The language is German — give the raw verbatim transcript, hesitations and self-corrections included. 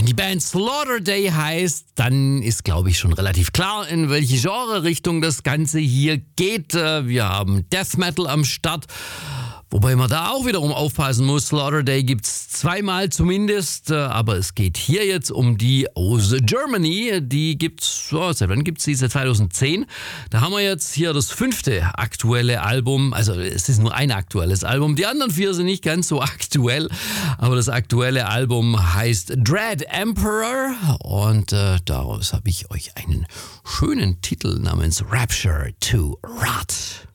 wenn die Band Slaughter Day heißt, dann ist, glaube ich, schon relativ klar, in welche Genre-Richtung das Ganze hier geht. Wir haben Death Metal am Start. Wobei man da auch wiederum aufpassen muss. Slaughter Day gibt's zweimal zumindest, aber es geht hier jetzt um die aus Germany. Die gibt's, oh, seit wann gibt's die? Seit zweitausendzehn. Da haben wir jetzt hier das fünfte aktuelle Album. Also es ist nur ein aktuelles Album. Die anderen vier sind nicht ganz so aktuell, aber das aktuelle Album heißt Dread Emperor und äh, daraus habe ich euch einen schönen Titel namens Rapture to Rot.